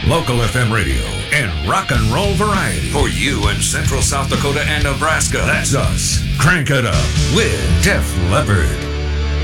Local FM radio and rock and roll variety. For you in Central South Dakota and Nebraska. That's us. Crank it up with Def Leppard.